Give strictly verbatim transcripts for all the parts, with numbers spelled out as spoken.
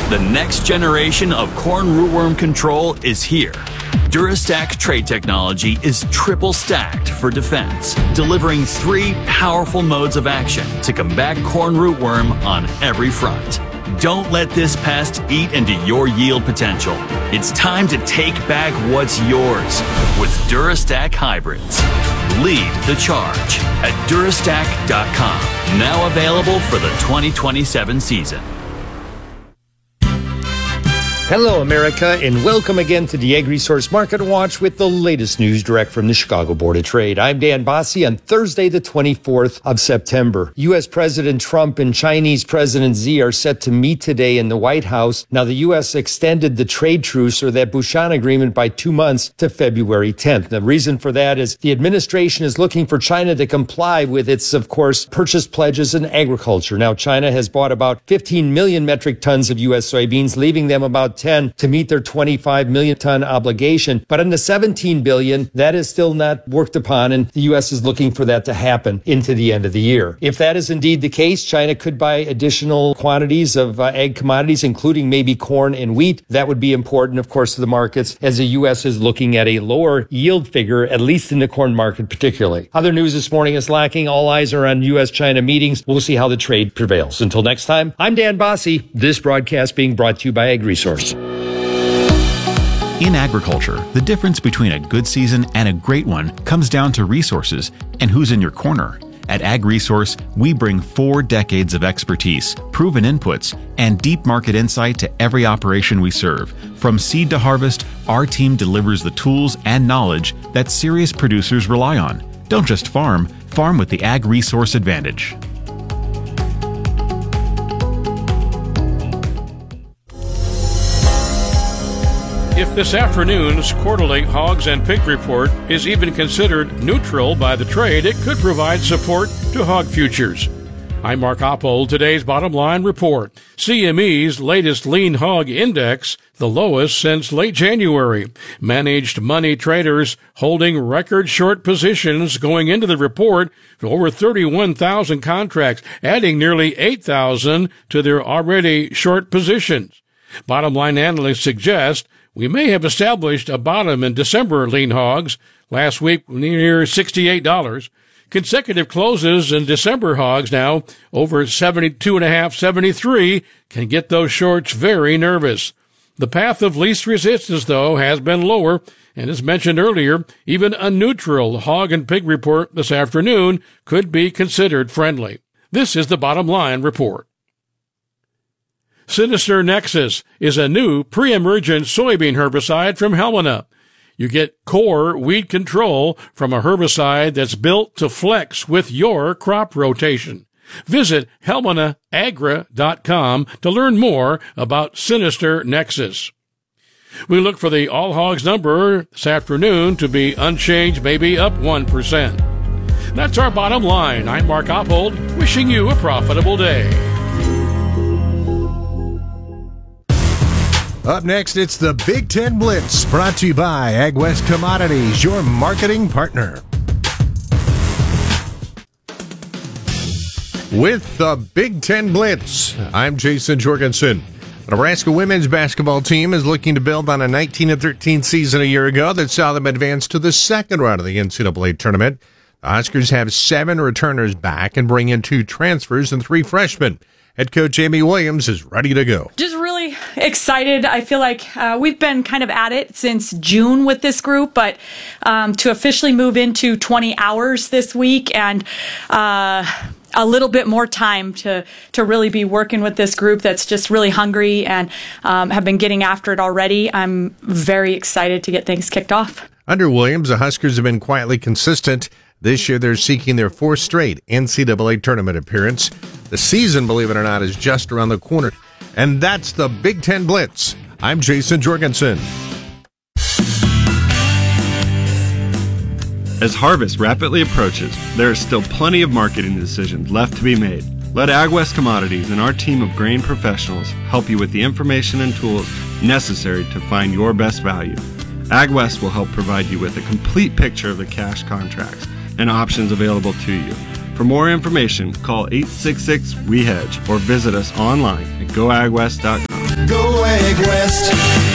The next generation of corn rootworm control is here. Durastack trait technology is triple stacked for defense, delivering three powerful modes of action to combat corn rootworm on every front. Don't let this pest eat into your yield potential. It's time to take back what's yours with Durastack hybrids. Lead the charge at Durastack dot com. Now available for the twenty twenty-seven season. Hello, America, and welcome again to the Ag Resource Market Watch with the latest news direct from the Chicago Board of Trade. I'm Dan Bossie on Thursday, the twenty-fourth of September. U S. President Trump and Chinese President Xi are set to meet today in the White House. Now, the U S extended the trade truce, or that Bushan agreement, by two months to February tenth. The reason for that is the administration is looking for China to comply with its, of course, purchase pledges in agriculture. Now, China has bought about fifteen million metric tons of U S soybeans, leaving them about ten to meet their twenty-five million ton obligation. But on the seventeen billion, that is still not worked upon, and the U S is looking for that to happen into the end of the year. If that is indeed the case, China could buy additional quantities of uh, ag commodities, including maybe corn and wheat. That would be important, of course, to the markets, as the U S is looking at a lower yield figure, at least in the corn market particularly. Other news this morning is lacking. All eyes are on U S China meetings. We'll see how the trade prevails. Until next time, I'm Dan Bossie. This broadcast being brought to you by Ag Resource. In agriculture, the difference between a good season and a great one comes down to resources and who's in your corner. At Ag Resource, we bring four decades of expertise, proven inputs, and deep market insight to every operation we serve. From seed to harvest, our team delivers the tools and knowledge that serious producers rely on. Don't just farm, farm with the Ag Resource advantage. If this afternoon's quarterly hogs and pig report is even considered neutral by the trade, it could provide support to hog futures. I'm Mark Oppold. Today's bottom line report. C M E's latest lean hog index, the lowest since late January. Managed money traders holding record short positions going into the report for over thirty-one thousand contracts, adding nearly eight thousand to their already short positions. Bottom line analysts suggest we may have established a bottom in December lean hogs, last week near sixty-eight dollars. Consecutive closes in December hogs now over seventy-two and a half, seventy-three can get those shorts very nervous. The path of least resistance, though, has been lower, and as mentioned earlier, even a neutral hog and pig report this afternoon could be considered friendly. This is the bottom line report. Sinister Nexus is a new pre-emergent soybean herbicide from Helmina. You get core weed control from a herbicide that's built to flex with your crop rotation. Visit helmina agra dot com to learn more about Sinister Nexus. We look for the all hogs number this afternoon to be unchanged, maybe up one percent. That's our bottom line. I'm Mark Oppold, wishing you a profitable day. Up next, it's the Big Ten Blitz, brought to you by AgWest Commodities, your marketing partner. With the Big Ten Blitz, I'm Jason Jorgensen. The Nebraska women's basketball team is looking to build on a nineteen and thirteen season a year ago that saw them advance to the second round of the N C double A tournament. The Huskers have seven returners back and bring in two transfers and three freshmen. Head coach Amy Williams is ready to go. Just really excited. I feel like uh, we've been kind of at it since June with this group, but um, to officially move into twenty hours this week and uh, a little bit more time to to really be working with this group that's just really hungry and um, have been getting after it already. I'm very excited to get things kicked off. Under Williams, the Huskers have been quietly consistent. This year, they're seeking their fourth straight N C double A tournament appearance. The season, believe it or not, is just around the corner. And that's the Big Ten Blitz. I'm Jason Jorgensen. As harvest rapidly approaches, there are still plenty of marketing decisions left to be made. Let AgWest Commodities and our team of grain professionals help you with the information and tools necessary to find your best value. AgWest will help provide you with a complete picture of the cash contracts and options available to you. For more information, call eight six six, W E H E D G E or visit us online at go ag west dot com. Go Ag West.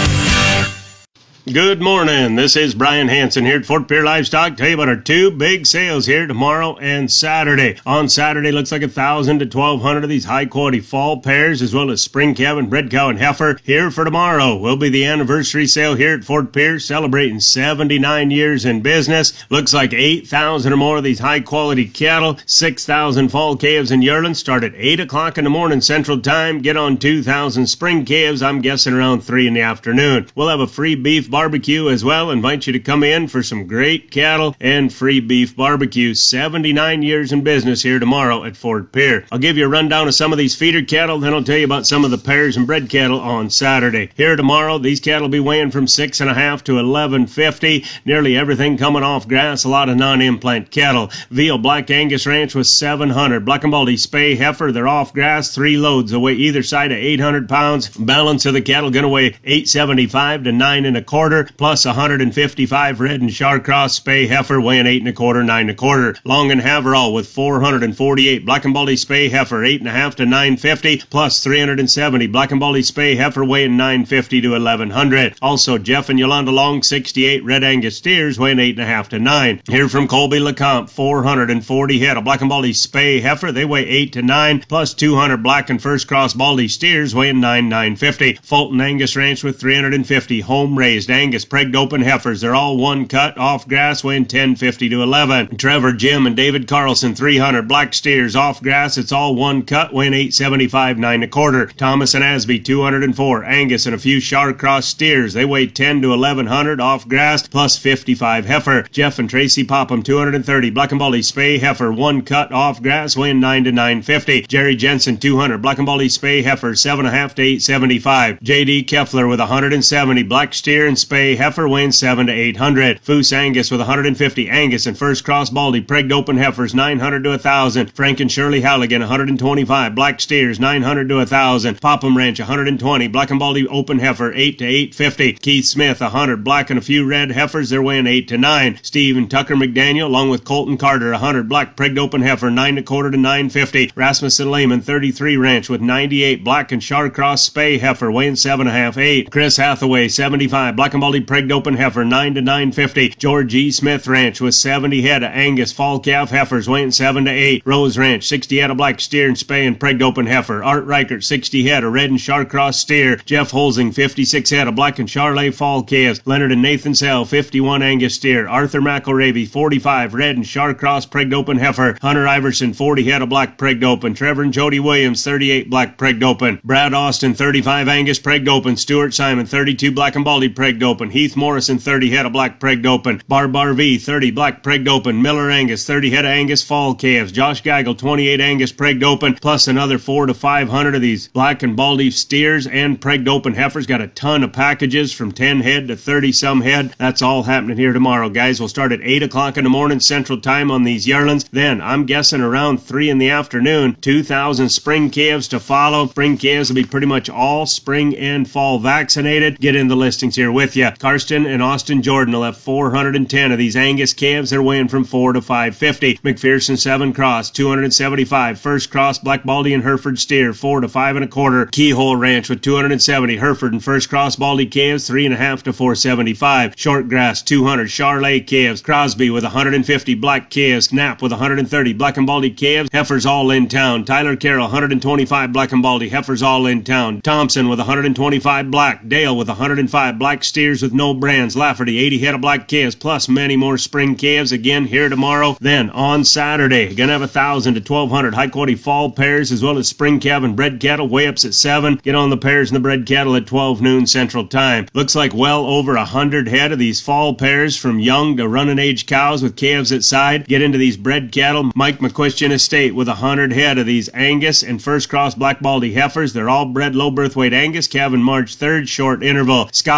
Good morning. This is Brian Hansen here at Fort Pierre Livestock. Tell you about our two big sales here tomorrow and Saturday. On Saturday, looks like a thousand to twelve hundred of these high quality fall pairs, as well as spring calf and bred cow and heifer. Here for tomorrow will be the anniversary sale here at Fort Pierre, celebrating seventy-nine years in business. Looks like eight thousand or more of these high quality cattle, six thousand fall calves and yearlings. Start at eight o'clock in the morning Central Time. Get on two thousand spring calves. I'm guessing around three in the afternoon. We'll have a free beef barbecue as well. Invite you to come in for some great cattle and free beef barbecue. seventy-nine years in business here tomorrow at Fort Pierre. I'll give you a rundown of some of these feeder cattle, then I'll tell you about some of the pairs and bred cattle on Saturday. Here tomorrow, these cattle will be weighing from six and a half to eleven fifty. Nearly everything coming off grass, a lot of non-implant cattle. Veal Black Angus Ranch was seven hundred. Black and Baldy Spay Heifer, they're off grass, three loads. They'll weigh either side of eight hundred pounds. Balance of the cattle going to weigh eight seventy-five to nine and a quarter. Plus one hundred fifty-five red and Charcross Spay Heifer weighing eight and a quarter, nine and a quarter. Long and Haverall with four hundred forty-eight. Black and Baldy Spay Heifer eight and a half to nine fifty. Plus three hundred seventy. Black and Baldy Spay Heifer weighing nine fifty to eleven hundred. Also Jeff and Yolanda Long sixty-eight red Angus steers weighing eight and a half to nine. Here from Colby LeCompte four hundred forty head. A Black and Baldy Spay Heifer, they weigh eight to nine. Plus two hundred Black and First Cross Baldy steers weighing nine, nine fifty. Fulton Angus Ranch with three hundred fifty. Home raised Angus pregged open heifers. They're all one cut off grass weighing ten fifty to eleven. Trevor, Jim, and David Carlson three hundred black steers off grass. It's all one cut weighing eight seventy-five, nine and a quarter. Thomas and Asby two hundred four. Angus and a few Charcross steers. They weigh ten to eleven hundred off grass plus fifty-five heifer. Jeff and Tracy Popham two hundred thirty. Black and Baldy Spay Heifer one cut off grass weighing nine to nine fifty. Jerry Jensen two hundred. Black and Baldy Spay Heifer seven and a half to eight seventy-five. J D Keffler with one hundred seventy. Black steer and Spay Heifer weighing seven to eight hundred. Foose Angus with one hundred fifty. Angus and First Cross Baldy pregged open heifers nine hundred to one thousand. Frank and Shirley Halligan one hundred twenty-five. Black steers nine hundred to one thousand. Popham Ranch one hundred twenty. Black and Baldy open heifer eight to eight fifty. Keith Smith one hundred. Black and a few red heifers, they're weighing eight to nine. Steve and Tucker McDaniel along with Colton Carter one hundred. Black pregged open heifer nine and a quarter to nine fifty. Rasmussen Lehman thirty-three Ranch with ninety-eight. Black and Charcross Spay Heifer weighing seven and a half, eight. Chris Hathaway seventy-five. Black and Baldy pregged open heifer nine to nine fifty. George E. Smith Ranch with seventy head of Angus fall calf heifers weighing seven to eight. Rose Ranch sixty head of black steer and Spay and pregged open heifer. Art Reichert sixty head of red and Charcross steer. Jeff Holzing fifty-six head of black and Charlet fall calves. Leonard and Nathan Sell fifty-one Angus steer. Arthur McElravy forty-five red and Charcross pregged open heifer. Hunter Iverson forty head of black pregged open. Trevor and Jody Williams thirty-eight black pregged open. Brad Austin thirty-five Angus pregged open. Stuart Simon thirty-two black and Baldy pregged open. Heath Morrison thirty head of black pregged open. Barbar V thirty black pregged open. Miller Angus thirty head of Angus fall calves. Josh Geigel twenty-eight Angus pregged open, plus another four to five hundred of these black and Baldy steers and pregged open heifers. Got a ton of packages from ten head to thirty some head. That's all happening here tomorrow, guys. We'll start at eight o'clock in the morning Central Time on these yearlings. Then I'm guessing around three in the afternoon, two thousand spring calves to follow. Spring calves will be pretty much all spring and fall vaccinated. Get in the listings here with you. Karsten and Austin Jordan will have four hundred ten of these Angus calves. They're weighing from four to five fifty. McPherson seven Cross two hundred seventy-five. First Cross Black Baldy and Hereford steer four to five and a quarter. Keyhole Ranch with two hundred seventy. Hereford and First Cross Baldy calves three and a half to four seventy-five. Short Grass two hundred. Charlet calves. Crosby with one hundred fifty black calves. Knapp with one hundred thirty black and Baldy calves. Heifers all in town. Tyler Carroll one hundred twenty-five black and Baldy heifers all in town. Thompson with one hundred twenty-five black. Dale with one hundred five black steers with no brands. Lafferty eighty head of black calves plus many more spring calves again here tomorrow. Then on Saturday, gonna have one thousand to twelve hundred high quality fall pairs as well as spring calf and bred cattle way ups at seven. Get on the pairs and the bred cattle at twelve noon Central Time. Looks like well over one hundred head of these fall pairs from young to running age cows with calves at side. Get into these bred cattle. Mike McQuistion Estate with one hundred head of these Angus and First Cross Black Baldy heifers. They're all bred low birth weight Angus, calving March third, short interval. Scott Ranch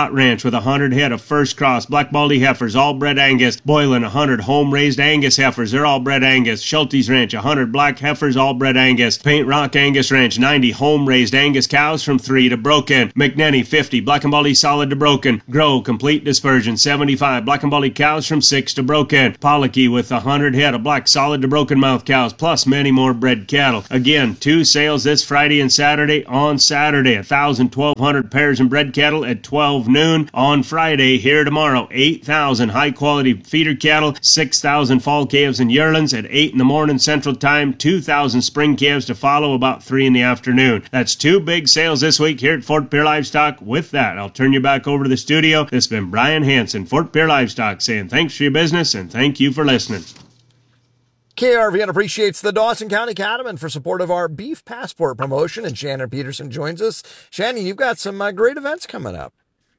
Ranch with one hundred head of first cross Black Baldy heifers, all bred Angus. Boylan, one hundred home-raised Angus heifers, they're all bred Angus. Schulte's Ranch, one hundred black heifers, all bred Angus. Paint Rock Angus Ranch, ninety home-raised Angus cows from three to broken. McNenny, fifty Black and Baldy solid to broken. Grow, complete dispersion, seventy-five Black and Baldy cows from six to broken. Pollocky with one hundred head of black solid to broken mouth cows, plus many more bred cattle. Again, two sales this Friday and Saturday. On Saturday, one thousand, twelve hundred pairs and bred cattle at twelve noon. On Friday, here tomorrow, eight thousand high-quality feeder cattle, six thousand fall calves and yearlings at eight in the morning Central Time, two thousand spring calves to follow about three in the afternoon. That's two big sales this week here at Fort Pierre Livestock. With that, I'll turn you back over to the studio. This has been Brian Hanson, Fort Pierre Livestock, saying thanks for your business and thank you for listening. K R V N appreciates the Dawson County Cattlemen for support of our Beef Passport promotion, and Shannon Peterson joins us. Shannon, you've got some uh, great events coming up.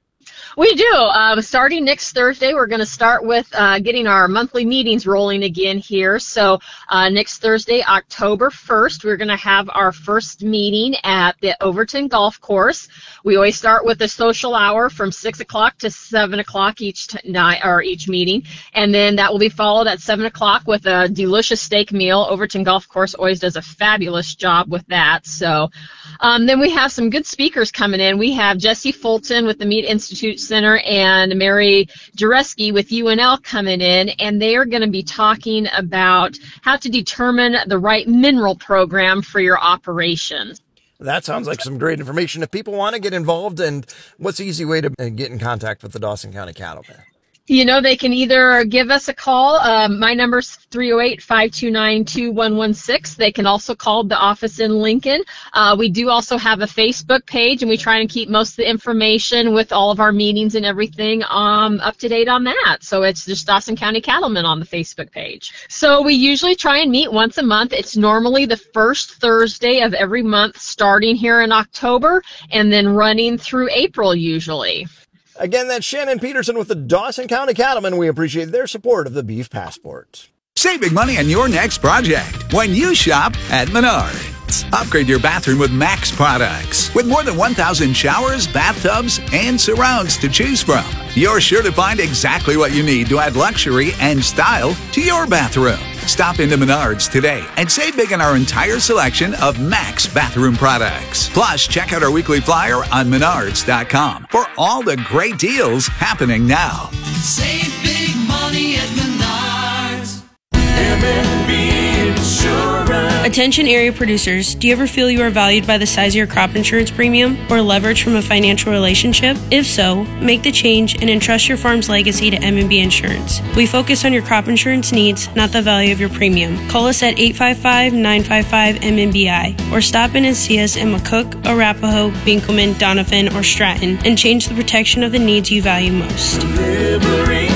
We do. Uh, starting next Thursday, we're going to start with uh, getting our monthly meetings rolling again here. So uh, next Thursday, October first, we're going to have our first meeting at the Overton Golf Course. We always start with a social hour from six o'clock to seven o'clock each t- night or each meeting, and then that will be followed at seven o'clock with a delicious steak meal. Overton Golf Course always does a fabulous job with that. So um, then we have some good speakers coming in. We have Jesse Fulton with the Meat Institute Center and Mary Jareski with U N L coming in, and they are going to be talking about how to determine the right mineral program for your operations. That sounds like some great information. If people want to get involved, and what's the easy way to get in contact with the Dawson County Cattlemen? You know, they can either give us a call. Um, my number's three oh eight, five two nine, two one one six. They can also call the office in Lincoln. Uh, we do also have a Facebook page, and we try and keep most of the information with all of our meetings and everything um, up to date on that. So it's just Dawson County Cattlemen on the Facebook page. So we usually try and meet once a month. It's normally the first Thursday of every month, starting here in October and then running through April usually. Again, that's Shannon Peterson with the Dawson County Cattlemen. We appreciate their support of the Beef Passport. Save big money on your next project when you shop at Menards. Upgrade your bathroom with Max products. With more than one thousand showers, bathtubs, and surrounds to choose from, you're sure to find exactly what you need to add luxury and style to your bathroom. Stop into Menards today and save big on our entire selection of Max bathroom products. Plus, check out our weekly flyer on menards dot com for all the great deals happening now. Save big money at Menards. M and B Insurance. Attention area producers, do you ever feel you are valued by the size of your crop insurance premium or leverage from a financial relationship? If so, make the change and entrust your farm's legacy to M and B Insurance. We focus on your crop insurance needs, not the value of your premium. Call us at eight five five, nine five five, M M B I or stop in and see us in McCook, Arapahoe, Binkelman, Donovan, or Stratton and change the protection of the needs you value most. Delivering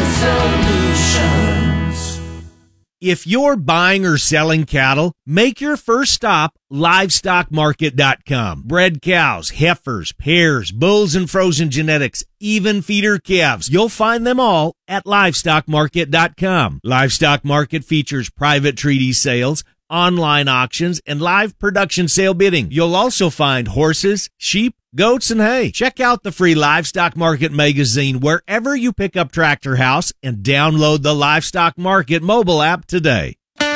solutions. If you're buying or selling cattle, make your first stop livestock market dot com. Bred cows, heifers, pairs, bulls and frozen genetics, even feeder calves. You'll find them all at livestock market dot com. Livestock Market features private treaty sales, online auctions, and live production sale bidding. You'll also find horses, sheep, goats, and hay. Check out the free Livestock Market magazine wherever you pick up Tractor House and download the Livestock Market mobile app today.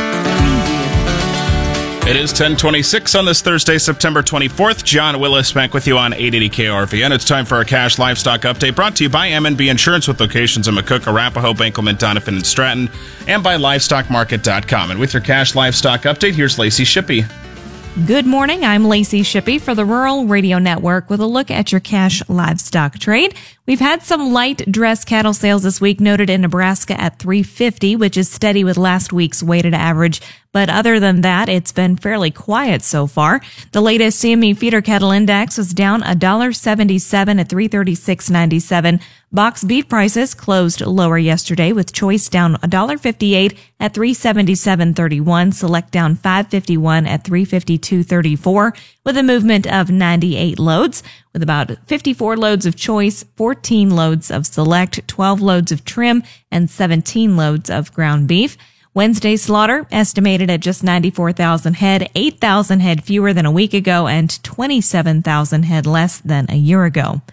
It is ten twenty-six on this Thursday, September twenty-fourth. John Willis back with you on eight eighty K R V N. It's time for a cash livestock update brought to you by M and B Insurance with locations in McCook, Arapahoe, Binkelman, Donovan, and Stratton, and by livestock market dot com. And with your cash livestock update, here's Lacey Shippey. Good morning. I'm Lacey Shippey for the Rural Radio Network with a look at your cash livestock trade. We've had some light dress cattle sales this week, noted in Nebraska at three fifty, which is steady with last week's weighted average. But other than that, it's been fairly quiet so far. The latest C M E feeder cattle index was down one dollar seventy-seven at three thirty-six ninety-seven. Box beef prices closed lower yesterday, with choice down one dollar fifty-eight at three seventy-seven thirty-one. Select down five fifty-one at three fifty-two thirty-four, with a movement of ninety-eight loads, with about fifty-four loads of choice, fourteen loads of select, twelve loads of trim, and seventeen loads of ground beef. Wednesday slaughter estimated at just ninety-four thousand head, eight thousand head fewer than a week ago, and twenty-seven thousand head less than a year ago.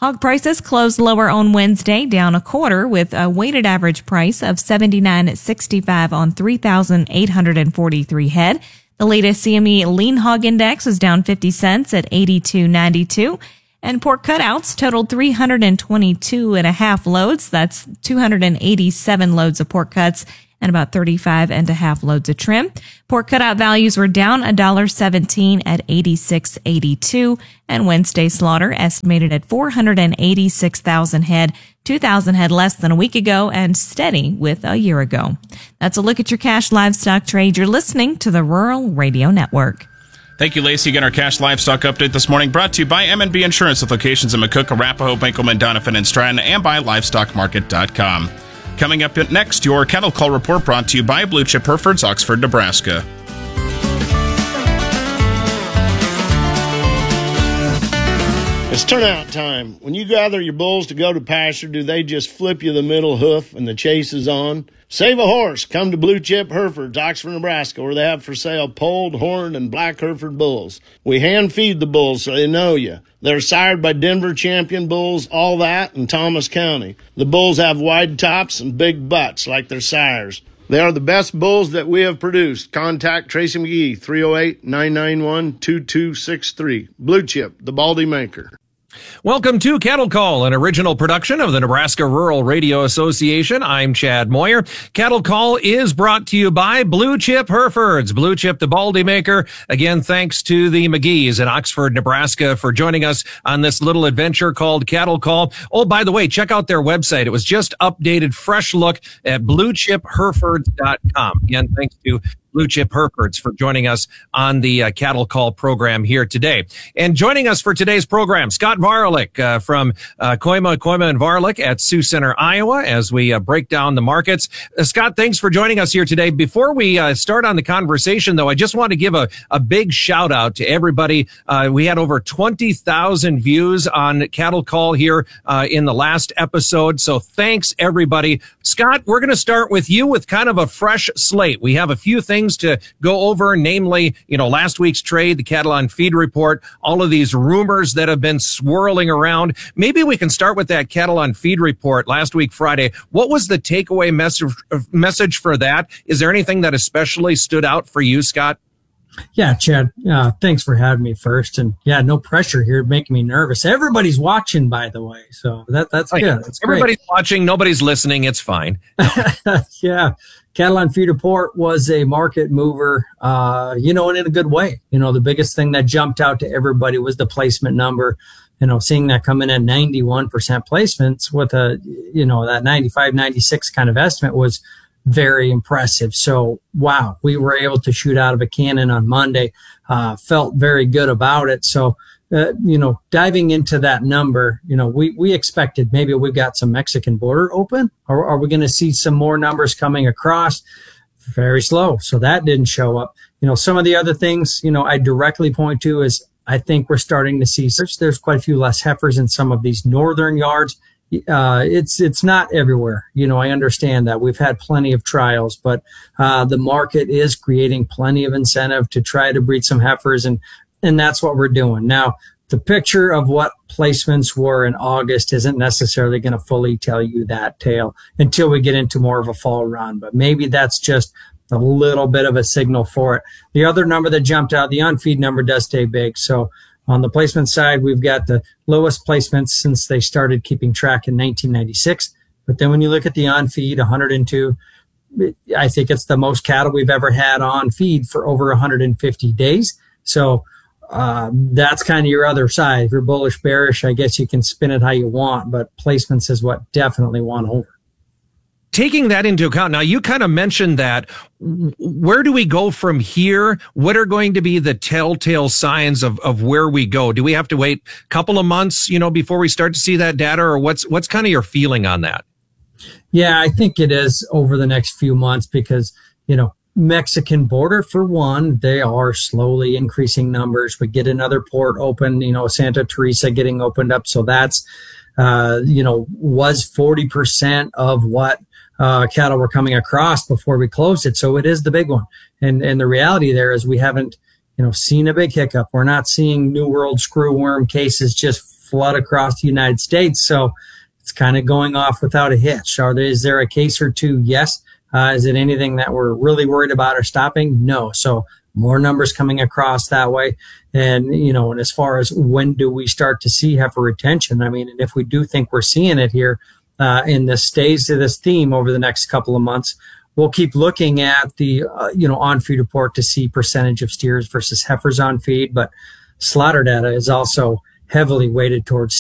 Hog prices closed lower on Wednesday, down a quarter, with a weighted average price of seventy-nine sixty-five on three thousand eight hundred forty-three head. The latest C M E lean hog index is down fifty cents at eighty-two ninety-two. And pork cutouts totaled three hundred twenty-two and a half loads. That's two hundred eighty-seven loads of pork cuts and about thirty-five and a half loads of trim. Pork cutout values were down one dollar seventeen at eighty-six eighty-two. And Wednesday slaughter estimated at four hundred eighty-six thousand head, two thousand head less than a week ago and steady with a year ago. That's a look at your cash livestock trade. You're listening to the Rural Radio Network. Thank you, Lacey. Again, our cash livestock update this morning brought to you by M and B Insurance with locations in McCook, Arapahoe, Benkelman, Doniphan, and Stratton, and by livestock market dot com. Coming up next, your cattle call report brought to you by Blue Chip Herefords, Oxford, Nebraska. It's turnout time. When you gather your bulls to go to pasture, do they just flip you the middle hoof and the chase is on? Save a horse. Come to Blue Chip Herefords, Oxford, Nebraska, where they have for sale polled, horned, and black Hereford bulls. We hand feed the bulls so they know you. They're sired by Denver champion bulls, all that, in Thomas County. The bulls have wide tops and big butts like their sires. They are the best bulls that we have produced. Contact Tracy McGee, three oh eight, nine nine one, two two six three. Blue Chip, the Baldy Maker. Welcome to Cattle Call, an original production of the Nebraska Rural Radio Association. I'm Chad Moyer. Cattle Call is brought to you by Blue Chip Herefords, Blue Chip, the Baldy Maker. Again, thanks to the McGees in Oxford, Nebraska for joining us on this little adventure called Cattle Call. Oh, by the way, check out their website. It was just updated, fresh look at blue chip herefords dot com. Again, thanks to Blue Chip Herefords for joining us on the uh, Cattle Call program here today. And joining us for today's program, Scott Varlick uh, from uh, Koima, Koima and Varlick at Sioux Center, Iowa, as we uh, break down the markets. Uh, Scott, thanks for joining us here today. Before we uh, start on the conversation, though, I just want to give a, a big shout out to everybody. Uh, we had over twenty thousand views on Cattle Call here uh, in the last episode. So thanks, everybody. Scott, we're going to start with you with kind of a fresh slate. We have a few things to go over, namely, you know, last week's trade, the cattle on feed report, all of these rumors that have been swirling around. Maybe we can start with that cattle on feed report last week, Friday. What was the takeaway message, message for that? Is there anything that especially stood out for you, Scott? Yeah, Chad, uh, thanks for having me first. And yeah, no pressure here, making me nervous. Everybody's watching, by the way. So that that's good. That's Everybody's great. watching. Nobody's listening. It's fine. Yeah. Cattle on feed report was a market mover, uh, you know, and in a good way. You know, the biggest thing that jumped out to everybody was the placement number. You know, seeing that come in at ninety-one percent placements with a, you know, that ninety-five, ninety-six kind of estimate was very impressive. So, wow, we were able to shoot out of a cannon on Monday. Uh, felt very good about it. So, uh, you know, diving into that number, you know, we, we expected maybe we've got some Mexican border open, or are we going to see some more numbers coming across? Very slow. So that didn't show up. You know, some of the other things, you know, I directly point to is I think we're starting to see there's quite a few less heifers in some of these northern yards. Uh, it's, it's not everywhere. You know, I understand that we've had plenty of trials, but, uh, the market is creating plenty of incentive to try to breed some heifers. And, and that's what we're doing. Now, the picture of what placements were in August isn't necessarily going to fully tell you that tale until we get into more of a fall run, but maybe that's just a little bit of a signal for it. The other number that jumped out, the on-feed number does stay big. So, on the placement side, we've got the lowest placements since they started keeping track in nineteen ninety-six. But then when you look at the on-feed, one hundred two, I think it's the most cattle we've ever had on feed for over one hundred fifty days. So uh, that's kind of your other side. If you're bullish, bearish, I guess you can spin it how you want, but placements is what definitely won over. Taking that into account, now you kind of mentioned that. Where do we go from here? What are going to be the telltale signs of, of where we go? Do we have to wait a couple of months, you know, before we start to see that data, or what's what's kind of your feeling on that? Yeah, I think it is over the next few months because, you know, Mexican border, for one, they are slowly increasing numbers. We get another port open, you know, Santa Teresa getting opened up. So that's, uh, you know, was forty percent of what Uh, cattle were coming across before we closed it. So it is the big one. And, and the reality there is we haven't, you know, seen a big hiccup. We're not seeing New World screwworm cases just flood across the United States. So it's kind of going off without a hitch. Are there, is there a case or two? Yes. Uh, is it anything that we're really worried about or stopping? No. So more numbers coming across that way. And, you know, and as far as when do we start to see heifer retention? I mean, and if we do think we're seeing it here, uh, and this stays to this theme over the next couple of months, we'll keep looking at the, uh, you know, on-feed report to see percentage of steers versus heifers on feed. But slaughter data is also heavily weighted towards